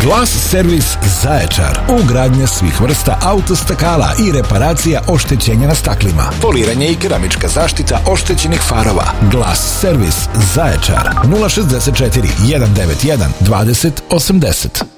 Glas servis Zaječar. Ugradnja svih vrsta autostakala i reparacija oštećenja na staklima. Poliranje i keramička zaštita oštećenih farova. Glas servis Zaječar. 064 191 20 80.